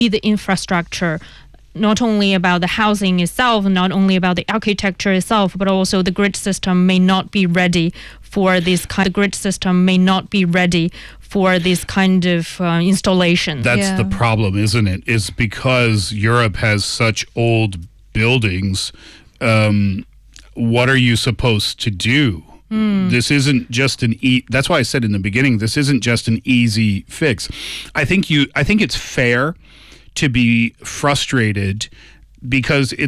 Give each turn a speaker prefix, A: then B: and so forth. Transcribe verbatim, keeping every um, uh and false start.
A: the infrastructure, not only about the housing itself, not only about the architecture itself, but also the grid system may not be ready for this kind of grid system may not be ready for this kind of uh, installation.
B: That's
A: yeah.
B: the problem, isn't it? Is because Europe has such old buildings. Um, what are you supposed to do? Mm. This isn't just an e- that's why I said in the beginning, this isn't just an easy fix. I think you I think it's fair to be frustrated because it's